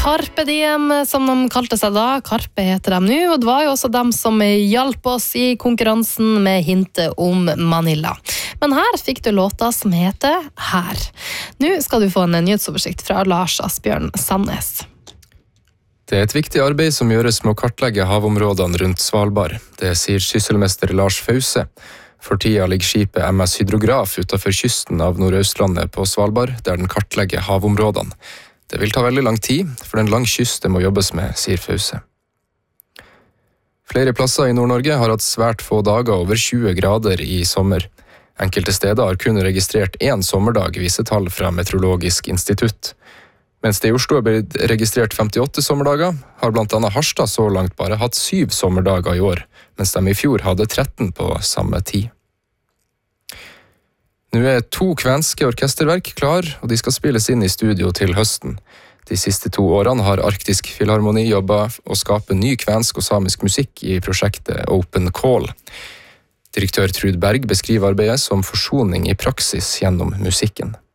Carpe Diem, som de kalte seg da. Carpe heter de nå, og det var jo også dem som hjalp oss i konkurransen med hintet om Manila. Men her fikk du låta som heter Her. Nå skal du få en nyhetsoversikt fra Lars Asbjørn Sandnes. Det er et viktig arbeid som gjøres med å kartlegge havområdene rundt Svalbard. Det sier sysselmester Lars Fause. For tida ligger skipet MS Hydrograf utenfor kysten av Nordøstlandet på Svalbard, der den kartlegger havområdene. Det vil ta veldig lang tid, for det er en lang kyst det må jobbes med, sier Fause. Flere plasser i Nord-Norge har hatt svært få dager over 20 grader i sommer. Enkelte steder har kun registrert 1 sommerdag, viser tall fra Meteorologisk institutt. Mens det i Oslo er blitt registrert 58 sommerdager, har blant annet Harstad så langt bare hatt 7 sommerdager i år, mens de i fjor hadde 13 på samme tid. Nå er 2 kvenske orkesterverk klar, og de skal spilles inn i studio til høsten. De siste 2 årene har Arktisk Filharmoni jobbet å skape ny kvensk og samisk musikk i prosjektet Open Call. Direktør Trud Berg beskriver arbeidet som forsoning i praksis gjennom musikken.